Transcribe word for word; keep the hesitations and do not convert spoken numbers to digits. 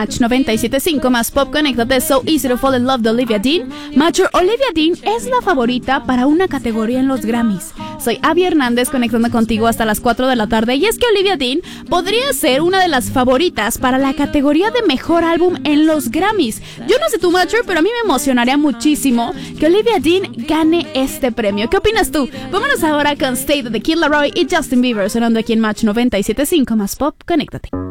Match noventa y siete punto cinco más Pop, conéctate. So Easy to Fall in Love de Olivia Dean. Macho, Olivia Dean es la favorita para una categoría en los Grammys. Soy Abby Hernández, conectando contigo hasta las cuatro de la tarde. Y es que Olivia Dean podría ser una de las favoritas para la categoría de mejor álbum en los Grammys. Yo no sé tú, Macho, pero a mí me emocionaría muchísimo que Olivia Dean gane este premio. ¿Qué opinas tú? Vámonos ahora con Stay de The Kid Laroi y Justin Bieber sonando aquí en Match noventa y siete punto cinco más Pop, conéctate.